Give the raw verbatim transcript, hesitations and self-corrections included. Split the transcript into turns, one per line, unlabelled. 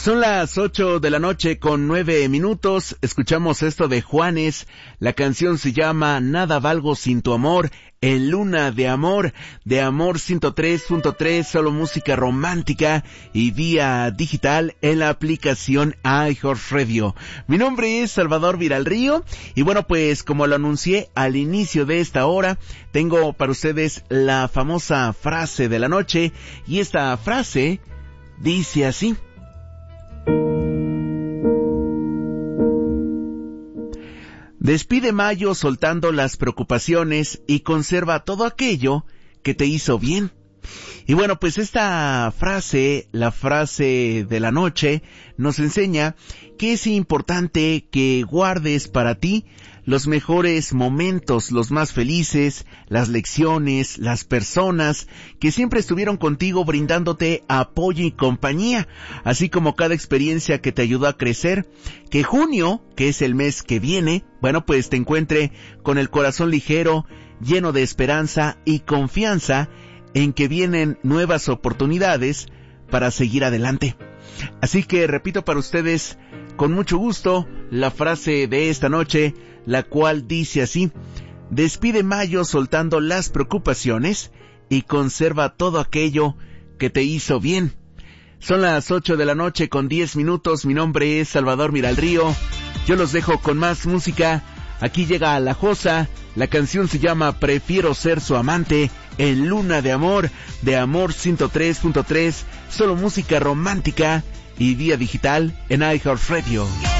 Son las ocho de la noche con nueve minutos. Escuchamos esto de Juanes. La canción se llama Nada valgo sin tu amor, en Luna de Amor, de Amor ciento tres punto tres, solo música romántica y vía digital en la aplicación iHeartRadio. Mi nombre es Salvador Viralrío y bueno, pues como lo anuncié al inicio de esta hora, tengo para ustedes la famosa frase de la noche y esta frase dice así: despide mayo soltando las preocupaciones y conserva todo aquello que te hizo bien. Y bueno, pues esta frase, la frase de la noche, nos enseña que es importante que guardes para ti los mejores momentos, los más felices, las lecciones, las personas que siempre estuvieron contigo brindándote apoyo y compañía, así como cada experiencia que te ayudó a crecer. Que junio, que es el mes que viene, bueno, pues te encuentre con el corazón ligero, lleno de esperanza y confianza en que vienen nuevas oportunidades para seguir adelante. Así que repito para ustedes con mucho gusto la frase de esta noche, la cual dice así: despide mayo soltando las preocupaciones y conserva todo aquello que te hizo bien. Son las ocho de la noche con diez minutos. Mi nombre es Salvador Viralrío. Yo los dejo con más música. Aquí llega La Josa. La canción se llama Prefiero ser su amante, en Luna de Amor, de Amor ciento tres punto tres, solo música romántica y vía digital en iHeartRadio.